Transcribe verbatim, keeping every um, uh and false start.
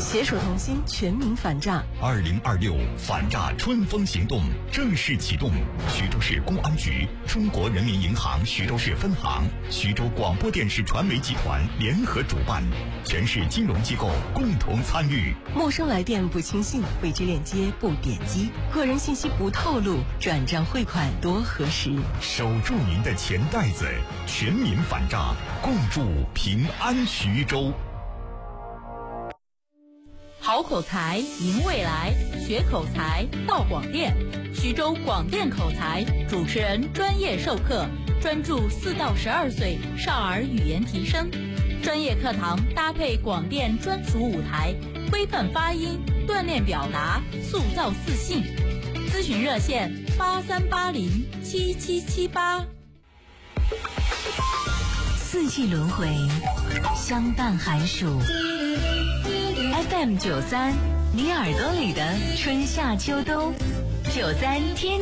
携手同心，全民反诈。 二零二六反诈春风行动正式启动，徐州市公安局、中国人民银行徐州市分行、徐州广播电视传媒集团联合主办，全市金融机构共同参与。 陌生来电不轻信，未知链接不点击，个人信息不透露，转账汇款多核实。 守住您的钱袋子，全民反诈，共筑平安徐州。 好口才，赢未来，学口才到广电。徐州广电口才主持人专业授课，专注四到十二岁少儿语言提升。专业课堂搭配广电专属舞台，规范发音，锻炼表达，塑造自信。咨询热线八三八零七七七八。 四季轮回，相伴寒暑。F M 九三，你耳朵里的春夏秋冬。九三天。